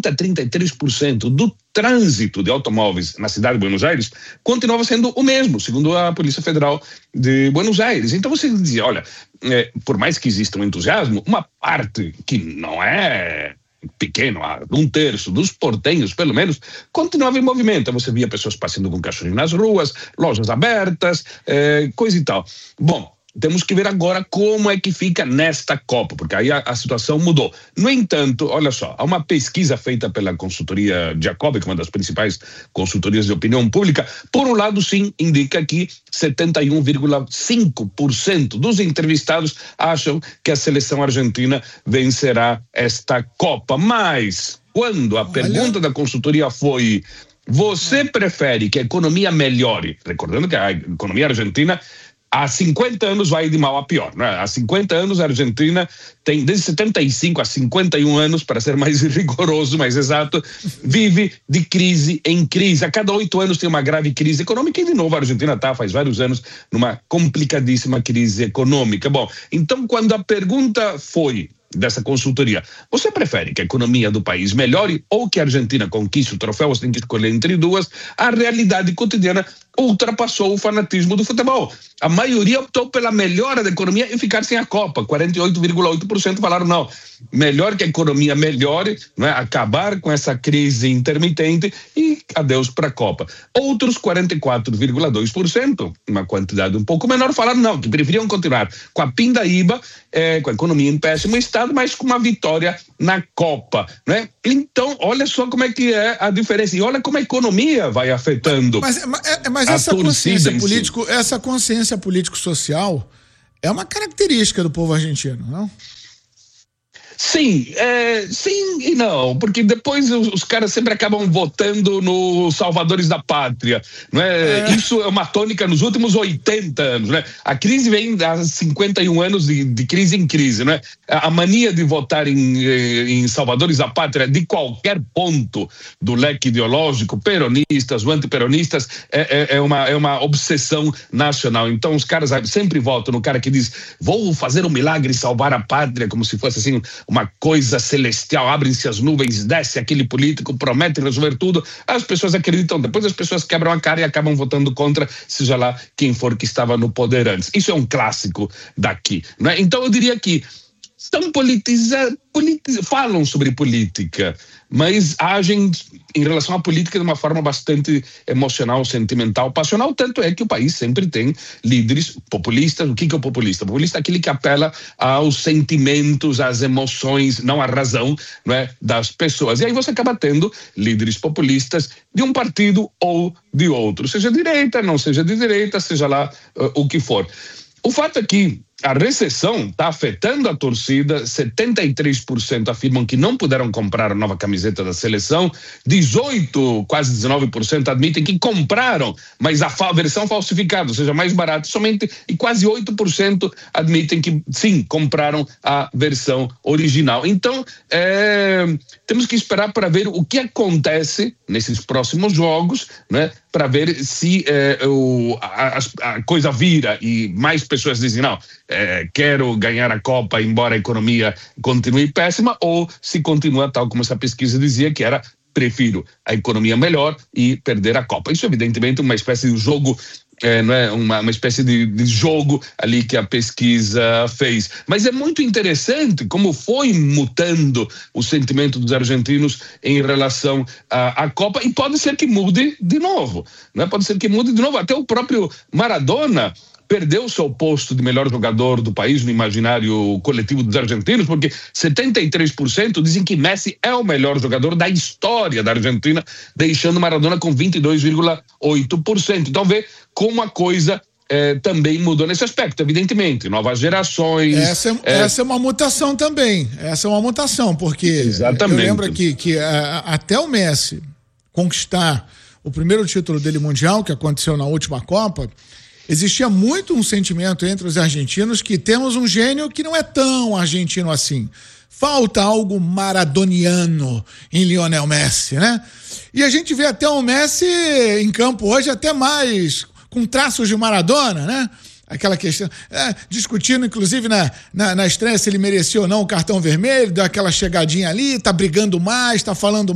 33% do trânsito de automóveis na cidade de Buenos Aires continuava sendo o mesmo, segundo a Polícia Federal de Buenos Aires. Então você dizia, olha, por mais que exista um entusiasmo, uma parte que não é pequeno, um terço dos portenhos, pelo menos, continuava em movimento. Você via pessoas passeando com cachorrinho nas ruas, lojas abertas, coisa e tal. Bom, temos que ver agora como é que fica nesta Copa, porque aí a situação mudou. No entanto, olha só, há uma pesquisa feita pela consultoria Jacobi, que é uma das principais consultorias de opinião pública. Por um lado, sim, indica que 71,5% dos entrevistados acham que a seleção argentina vencerá esta Copa. Mas, quando a pergunta da consultoria foi: você prefere que a economia melhore? Recordando que a economia argentina há 50 anos vai de mal a pior, né? Há 50 anos a Argentina tem, desde 75 a 51 anos, para ser mais rigoroso, mais exato, vive de crise em crise. A cada 8 anos tem uma grave crise econômica e, de novo, a Argentina está, faz vários anos, numa complicadíssima crise econômica. Bom, então, quando a pergunta foi dessa consultoria: você prefere que a economia do país melhore ou que a Argentina conquiste o troféu? Você tem que escolher entre duas. A realidade cotidiana ultrapassou o fanatismo do futebol. A maioria optou pela melhora da economia e ficar sem a Copa. 48,8% falaram não, melhor que a economia melhore, né, acabar com essa crise intermitente e adeus para a Copa. Outros 44,2%, uma quantidade um pouco menor, falaram não, que preferiam continuar com a pindaíba, com a economia em péssimo estado, mas com uma vitória na Copa, né? Então, olha só como é que é a diferença e olha como a economia vai afetando. Mas essa consciência político-social é uma característica do povo argentino, não? Sim, sim e não, porque depois os caras sempre acabam votando nos salvadores da pátria, não é? Isso é uma tônica nos últimos 80 anos, né? A crise vem há 51 anos de crise em crise, né? A mania de votar em salvadores da pátria de qualquer ponto do leque ideológico, peronistas ou antiperonistas, é uma obsessão nacional. Então os caras sempre votam no cara que diz: vou fazer um milagre e salvar a pátria, como se fosse assim uma coisa celestial, abrem-se as nuvens, desce aquele político, promete resolver tudo. As pessoas acreditam, depois as pessoas quebram a cara e acabam votando contra, seja lá quem for que estava no poder antes. Isso é um clássico daqui, né? Então eu diria que estão falam sobre política, mas agem em relação à política de uma forma bastante emocional, sentimental, passional. Tanto é que o país sempre tem líderes populistas. O que é o populista? O populista é aquele que apela aos sentimentos, às emoções, não à razão, não é, das pessoas. E aí você acaba tendo líderes populistas de um partido ou de outro, seja direita, não seja de direita, seja lá o que for. O fato é que a recessão está afetando a torcida. 73% afirmam que não puderam comprar a nova camiseta da seleção, 18%, quase 19% admitem que compraram, mas a versão falsificada, ou seja, mais barata somente, e quase 8% admitem que sim, compraram a versão original. Então, temos que esperar para ver o que acontece nesses próximos jogos, né, para ver se a coisa vira e mais pessoas dizem não, quero ganhar a Copa embora a economia continue péssima, ou se continua tal como essa pesquisa dizia, que era: prefiro a economia melhor e perder a Copa. Isso evidentemente é uma espécie de jogo, não é uma espécie de jogo ali que a pesquisa fez. Mas é muito interessante como foi mutando o sentimento dos argentinos em relação à Copa, e pode ser que mude de novo, né? Pode ser que mude de novo. Até o próprio Maradona perdeu seu posto de melhor jogador do país no imaginário coletivo dos argentinos, porque 73% dizem que Messi é o melhor jogador da história da Argentina, deixando Maradona com 22,8%. Então vê como a coisa também mudou nesse aspecto, evidentemente. Novas gerações. Essa é uma mutação também. Essa é uma mutação, porque exatamente. Eu lembro que até o Messi conquistar o primeiro título dele mundial, que aconteceu na última Copa, existia muito um sentimento entre os argentinos que temos um gênio que não é tão argentino assim. Falta algo maradoniano em Lionel Messi, né? E a gente vê até o Messi em campo hoje até mais com traços de Maradona, né? Aquela questão, discutindo inclusive na estreia se ele merecia ou não o cartão vermelho, deu aquela chegadinha ali, tá brigando mais, tá falando